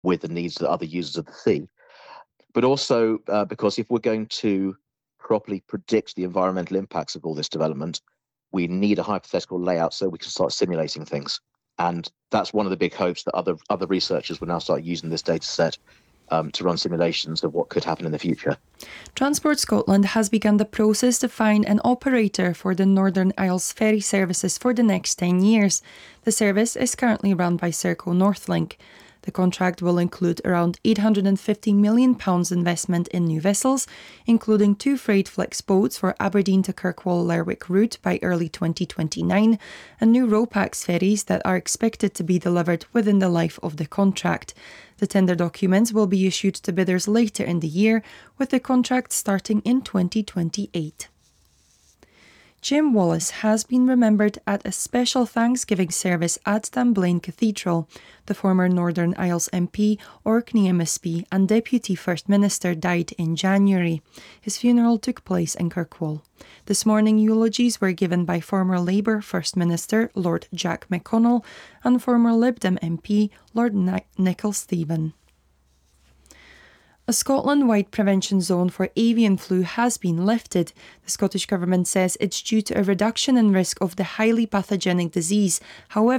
with the needs of other users of the sea, but also because if we're going to properly predict the environmental impacts of all this development, we need a hypothetical layout so we can start simulating things. And that's one of the big hopes that other researchers will now start using this data set to run simulations of what could happen in the future. Transport Scotland has begun the process to find an operator for the Northern Isles ferry services for the next 10 years. The service is currently run by Serco Northlink. The contract will include around £850 million investment in new vessels, including 2 Freightflex boats for Aberdeen to Kirkwall-Lerwick route by early 2029, and new RoPax ferries that are expected to be delivered within the life of the contract. The tender documents will be issued to bidders later in the year, with the contract starting in 2028. Jim Wallace has been remembered at a special Thanksgiving service at Dunblane Cathedral. The former Northern Isles MP, Orkney MSP and Deputy First Minister died in January. His funeral took place in Kirkwall. This morning, eulogies were given by former Labour First Minister Lord Jack McConnell and former Lib Dem MP Lord Nicholl Stephen. A Scotland-wide prevention zone for avian flu has been lifted. The Scottish Government says it's due to a reduction in risk of the highly pathogenic disease. However,